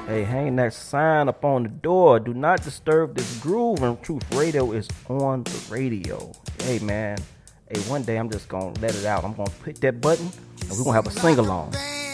Hey, hang that sign up on the door. Do not disturb this groove. And Truth Radio is on the radio. Hey, man. Hey, one day I'm just gonna let it out. I'm gonna hit that button and we're gonna have a sing along.